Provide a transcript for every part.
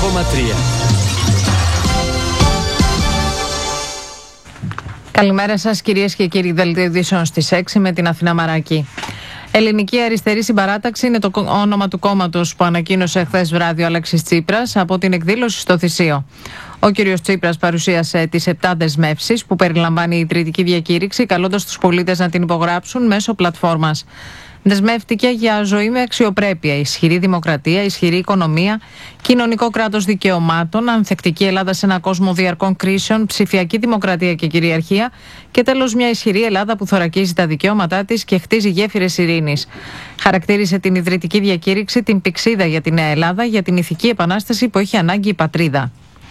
Καλημέρα σας κυρίες και κύριοι, δελτίο ειδήσεων στις 6 με την Αθηνά Μαράκη. Ελληνική Αριστερή Συμπαράταξη είναι το όνομα του κόμματος που ανακοίνωσε χθες βράδυ ο Αλέξης Τσίπρας από την εκδήλωση στο Θησίο. Ο κ. Τσίπρας παρουσίασε τις 7 δεσμεύσεις που περιλαμβάνει η ιδρυτική διακήρυξη, καλώντας τους πολίτες να την υπογράψουν μέσω πλατφόρμας. Δεσμεύτηκε για ζωή με αξιοπρέπεια, ισχυρή δημοκρατία, ισχυρή οικονομία, κοινωνικό κράτος δικαιωμάτων, ανθεκτική Ελλάδα σε έναν κόσμο διαρκών κρίσεων, ψηφιακή δημοκρατία και κυριαρχία και τέλος μια ισχυρή Ελλάδα που θωρακίζει τα δικαιώματά της και χτίζει γέφυρες ειρήνης. Χαρακτήρισε την ιδρυτική διακήρυξη την πηξίδα για τη Νέα Ελλάδα, για την ηθική επανάσταση που έχει ανάγκη η πατρίδα.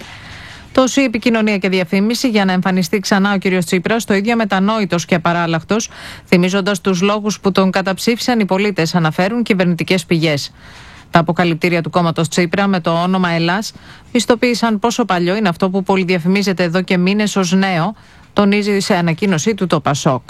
Τόση επικοινωνία και διαφήμιση για να εμφανιστεί ξανά ο κ. Τσίπρας, το ίδιο μετανόητος και απαράλλαχτος, θυμίζοντας τους λόγους που τον καταψήφισαν οι πολίτες, αναφέρουν κυβερνητικές πηγές. Τα αποκαλυπτήρια του κόμματος Τσίπρα με το όνομα Ελλάς πιστοποίησαν πόσο παλιό είναι αυτό που πολυδιαφημίζεται εδώ και μήνες ως νέο, τονίζει σε ανακοίνωσή του το Πασόκ.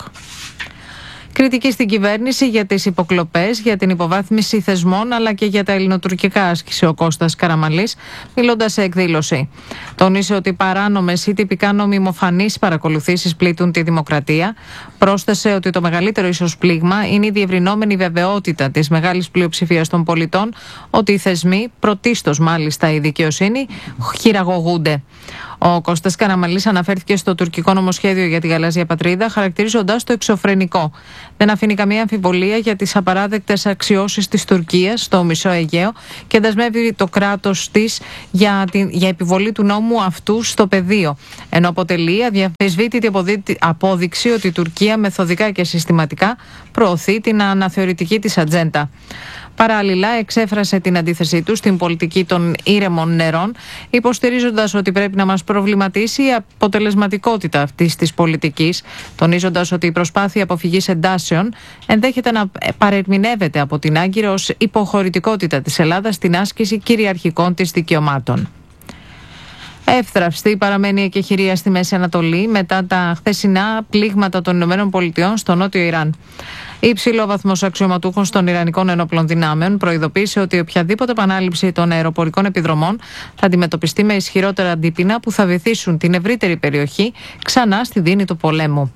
Κριτική στην κυβέρνηση για τις υποκλοπές, για την υποβάθμιση θεσμών αλλά και για τα ελληνοτουρκικά άσκησε ο Κώστας Καραμανλής, μιλώντας σε εκδήλωση. Τόνισε ότι παράνομες ή τυπικά νομιμοφανείς παρακολουθήσεις πλήττουν τη δημοκρατία. Πρόσθεσε ότι το μεγαλύτερο ίσως πλήγμα είναι η διευρυνόμενη βεβαιότητα της μεγάλης πλειοψηφίας των πολιτών ότι οι θεσμοί, πρωτίστως μάλιστα η δικαιοσύνη, χειραγωγούνται. Ο Κώστας Καραμανλής αναφέρθηκε στο τουρκικό νομοσχέδιο για τη γαλάζια πατρίδα, χαρακτηρίζοντας το εξωφρενικό. Δεν αφήνει καμία αμφιβολία για τις απαράδεκτες αξιώσεις της Τουρκίας στο Μισό Αιγαίο και δεσμεύει το κράτος της για επιβολή του νόμου αυτού στο πεδίο. Ενώ αποτελεί αδιαμφισβήτητη απόδειξη ότι η Τουρκία μεθοδικά και συστηματικά προωθεί την αναθεωρητική της ατζέντα. Παράλληλα, εξέφρασε την αντίθεσή του στην πολιτική των ήρεμων νερών, υποστηρίζοντας ότι πρέπει να μας προβληματίσει η αποτελεσματικότητα αυτής της πολιτικής, τονίζοντας ότι η προσπάθεια αποφυγής εντάσεων ενδέχεται να παρερμηνεύεται από την Άγκυρα ως υποχωρητικότητα της Ελλάδας στην άσκηση κυριαρχικών της δικαιωμάτων. Εύθραυστη παραμένει η εκεχηρία στη Μέση Ανατολή μετά τα χθεσινά πλήγματα των ΗΠΑ στο νότιο Ιράν. Υψηλόβαθμος αξιωματούχος των Ιρανικών Ενόπλων Δυνάμεων προειδοποίησε ότι οποιαδήποτε επανάληψη των αεροπορικών επιδρομών θα αντιμετωπιστεί με ισχυρότερα αντίπεινα που θα βυθίσουν την ευρύτερη περιοχή ξανά στη δίνη του πολέμου.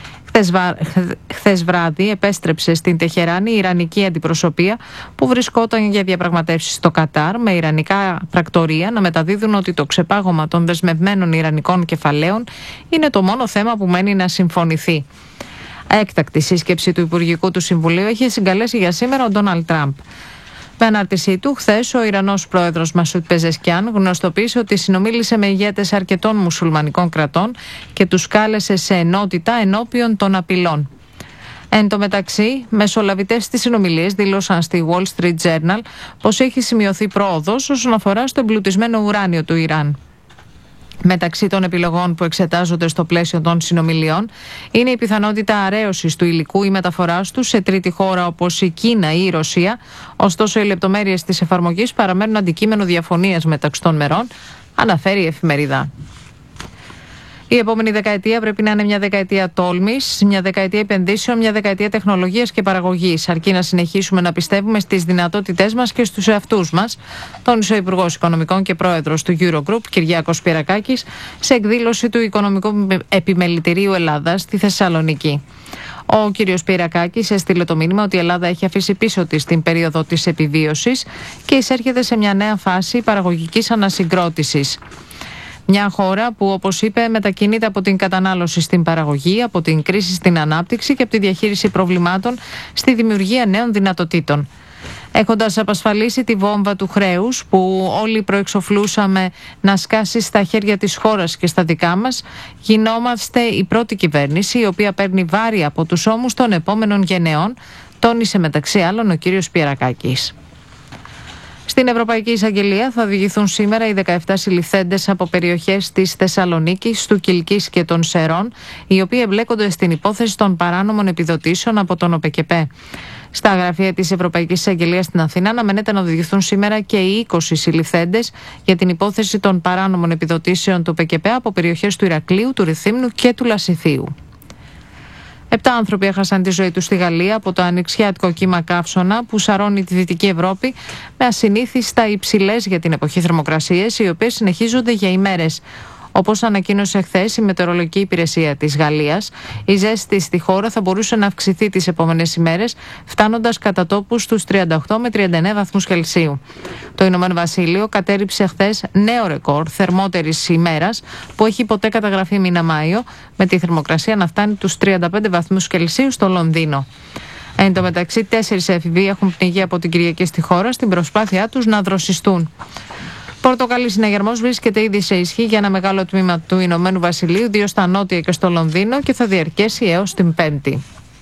Χθες βράδυ επέστρεψε στην Τεχεράνη η Ιρανική αντιπροσωπεία που βρισκόταν για διαπραγματεύσεις στο Κατάρ με ιρανικά πρακτορία να μεταδίδουν ότι το ξεπάγωμα των δεσμευμένων ιρανικών κεφαλαίων είναι το μόνο θέμα που μένει να συμφωνηθεί. Έκτακτη σύσκεψη του Υπουργικού του Συμβουλίου έχει συγκαλέσει για σήμερα ο Ντόναλντ Τραμπ. Με ανάρτησή του, χθες ο Ιρανός πρόεδρος Μασούτ Πεζεσκιάν γνωστοποίησε ότι συνομίλησε με ηγέτες αρκετών μουσουλμανικών κρατών και τους κάλεσε σε ενότητα ενώπιον των απειλών. Εν τω μεταξύ, μεσολαβητές στις συνομιλίες δήλωσαν στη Wall Street Journal πως έχει σημειωθεί πρόοδος όσον αφορά στο εμπλουτισμένο ουράνιο του Ιράν. Μεταξύ των επιλογών που εξετάζονται στο πλαίσιο των συνομιλιών είναι η πιθανότητα αρέωσης του υλικού ή μεταφοράς του σε τρίτη χώρα όπως η Κίνα ή η Ρωσία, ωστόσο οι λεπτομέρειες της εφαρμογής παραμένουν αντικείμενο διαφωνίας μεταξύ των μερών, αναφέρει η εφημερίδα. Η επόμενη δεκαετία πρέπει να είναι μια δεκαετία τόλμης, μια δεκαετία επενδύσεων, μια δεκαετία τεχνολογίας και παραγωγής, αρκεί να συνεχίσουμε να πιστεύουμε στις δυνατότητές μας και στους εαυτούς μας, τόνισε ο Υπουργός Οικονομικών και Πρόεδρος του Eurogroup, Κυριάκος Πυρακάκης, σε εκδήλωση του Οικονομικού Επιμελητηρίου Ελλάδας στη Θεσσαλονίκη. Ο κ. Πυρακάκης έστειλε το μήνυμα ότι η Ελλάδα έχει αφήσει πίσω της την περίοδο της επιβίωσης και εισέρχεται σε μια νέα φάση παραγωγικής ανασυγκρότησης. Μια χώρα που, όπως είπε, μετακινείται από την κατανάλωση στην παραγωγή, από την κρίση στην ανάπτυξη και από τη διαχείριση προβλημάτων στη δημιουργία νέων δυνατοτήτων. Έχοντας απασφαλίσει τη βόμβα του χρέους που όλοι προεξοφλούσαμε να σκάσει στα χέρια της χώρας και στα δικά μας, γινόμαστε η πρώτη κυβέρνηση η οποία παίρνει βάρη από τους ώμους των επόμενων γενεών, τόνισε μεταξύ άλλων ο κύριος Πυρακάκης. Στην Ευρωπαϊκή Εισαγγελία θα οδηγηθούν σήμερα οι 17 συλληφθέντες από περιοχές της Θεσσαλονίκης, του Κιλκής και των Σερών, οι οποίοι εμπλέκονται στην υπόθεση των παράνομων επιδοτήσεων από τον ΟΠΕΚΕΠΕ. Στα γραφεία της Ευρωπαϊκής Εισαγγελίας στην Αθήνα αναμένεται να οδηγηθούν σήμερα και οι 20 συλληφθέντες για την υπόθεση των παράνομων επιδοτήσεων του ΟΠΕΚΕΠΕ από περιοχές του Ηρακλείου, του Ρηθύμνου και του Λασιθίου. 7 άνθρωποι έχασαν τη ζωή τους στη Γαλλία από το ανοιξιάτικο κύμα καύσωνα που σαρώνει τη Δυτική Ευρώπη με ασυνήθιστα υψηλές για την εποχή θερμοκρασίες, οι οποίες συνεχίζονται για ημέρες. Όπως ανακοίνωσε χθες η Μετεωρολογική Υπηρεσία της Γαλλίας, η ζέστη στη χώρα θα μπορούσε να αυξηθεί τις επόμενες ημέρες, φτάνοντας κατά τόπους στους 38 με 39 βαθμούς Κελσίου. Το Ηνωμένο Βασίλειο κατέριψε χθες νέο ρεκόρ θερμότερης ημέρας που έχει ποτέ καταγραφεί μήνα Μάιο, με τη θερμοκρασία να φτάνει τους 35 βαθμούς Κελσίου στο Λονδίνο. Εν τω μεταξύ, 4 έφηβοι έχουν πνιγεί από την Κυριακή στη χώρα στην προσπάθειά τους να δροσιστούν. Πορτοκαλί συναγερμός βρίσκεται ήδη σε ισχύ για ένα μεγάλο τμήμα του Ηνωμένου Βασιλείου, 2 στα νότια και στο Λονδίνο, και θα διαρκέσει έως την Πέμπτη.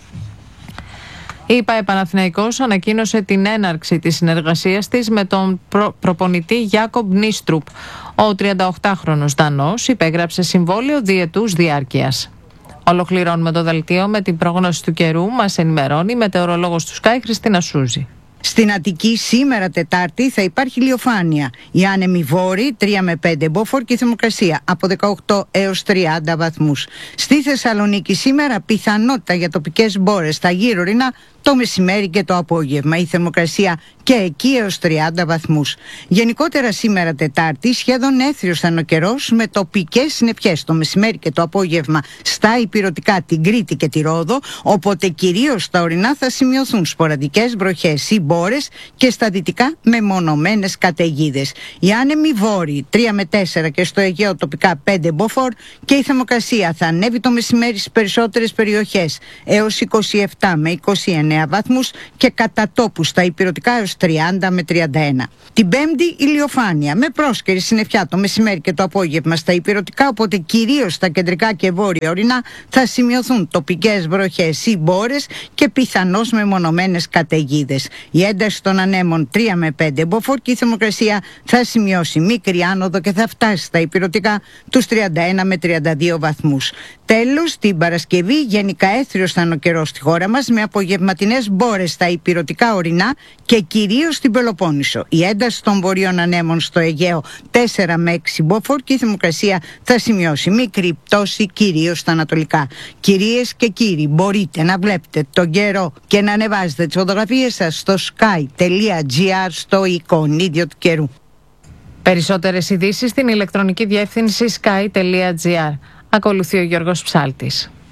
Η ΠΑΕ Παναθηναϊκός ανακοίνωσε την έναρξη της συνεργασίας της με τον προπονητή Γιάκομπ Νίστρουπ. Ο 38χρονος Δανός υπέγραψε συμβόλαιο διετούς διάρκειας. Ολοκληρώνουμε το δελτίο με την πρόγνωση του καιρού. Μας ενημερώνει η μετεωρολόγος του Sky, Χριστίνα Σούζη. Στην Αττική σήμερα Τετάρτη θα υπάρχει ηλιοφάνεια. Οι άνεμοι βόρειοι 3 με 5 μποφόρ και η θερμοκρασία από 18 έως 30 βαθμούς. Στη Θεσσαλονίκη σήμερα πιθανότητα για τοπικές μπόρες στα γύρω-ρινά το μεσημέρι και το απόγευμα. Η θερμοκρασία και εκεί έως 30 βαθμούς. Γενικότερα σήμερα Τετάρτη σχεδόν έθριος θα είναι ο καιρός με τοπικές συννεφιές το μεσημέρι και το απόγευμα στα ηπειρωτικά, την Κρήτη και τη Ρόδο, οπότε κυρίως στα ορεινά θα σημειωθούν σποραδικές βροχές ή μπόρες και στα δυτικά μεμονωμένες καταιγίδες. Οι άνεμοι βόρειοι 3 με 4 και στο Αιγαίο τοπικά 5 μποφόρ και η θερμοκρασία θα ανέβει το μεσημέρι στις περισσότερες περιοχές έως 27 με 29 βαθμούς και κατά τόπου στα ηπειρωτικά έως 30 με 31. Την Πέμπτη ηλιοφάνεια με πρόσκαιρη συννεφιά το μεσημέρι και το απόγευμα στα ηπειρωτικά, οπότε κυρίως στα κεντρικά και βόρεια ορεινά θα σημειωθούν τοπικές βροχές ή μπόρες και πιθανώς μεμονωμένες καταιγίδες. Η ένταση των ανέμων 3 με 5 μποφόρ και η θερμοκρασία θα σημειώσει μικρή άνοδο και θα φτάσει στα ηπειρωτικά τους 31 με 32 βαθμούς. Τέλος, την Παρασκευή γενικά έθριος θα είναι ο καιρός στη χώρα μας με απογευματινές μπόρες στα ηπειρωτικά ορεινά και κυρίως στην Πελοπόννησο. Η ένταση των βορείων ανέμων στο Αιγαίο 4 με 6 μποφόρ και η θερμοκρασία θα σημειώσει μικρή πτώση κυρίως στα ανατολικά. Κυρίες και κύριοι, μπορείτε να βλέπετε τον καιρό και να ανεβάζετε τις φωτογραφίες σας στο sky.gr στο εικονίδιο του καιρού. Περισσότερες ειδήσεις στην ηλεκτρονική διεύθυνση sky.gr. Ακολουθεί ο Γιώργος Ψάλτης.